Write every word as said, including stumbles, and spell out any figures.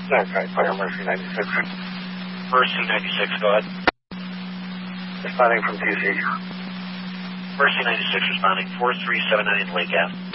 Okay, Fire Mercy ninety-six. Mercy ninety-six, go ahead. Responding from T C. Mercy ninety-six responding, four three seven nine Lake Ave.